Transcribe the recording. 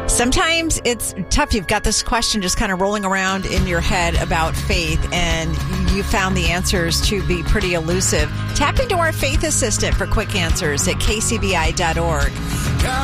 Sometimes it's tough. You've got this question just kind of rolling around in your head about faith, and you found the answers to be pretty elusive. Tap into our faith assistant for quick answers at kcbi.org.